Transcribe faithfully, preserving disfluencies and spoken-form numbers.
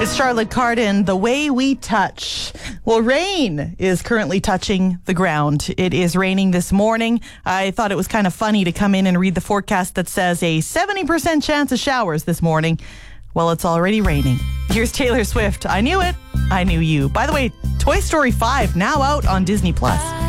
It's Charlotte Cardin, The Way We Touch. Well, rain is currently touching the ground. It is raining this morning. I thought it was kind of funny to come in and read the forecast that says a seventy percent chance of showers this morning. Well, it's already raining. Here's Taylor Swift. I knew it. I knew you. By the way, Toy Story five now out on Disney Plus.